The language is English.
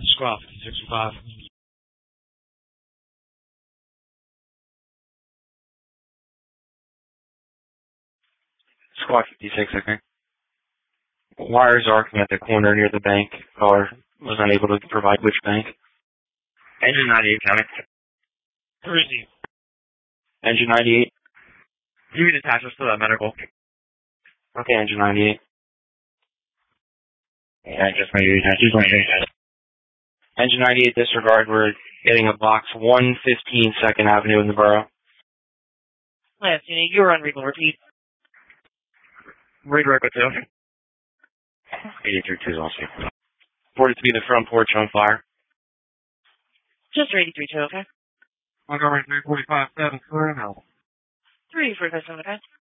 Squad 5605. Squad 56, okay. Wires arcing at the corner near the bank. Caller was unable to provide which bank. Engine 98, county. Where is he? Engine 98. You can attach us to that medical. Okay, engine 98. Yeah, just maybe Engine 98, disregard. We're getting a box 115 2nd Avenue in the borough. Last unit, you're on Regal, repeat. Read record 2. 83-2 is also. Reported to be the front porch on fire. Just 83-2, okay? Montgomery 345-7, clear and out. 345-7, okay?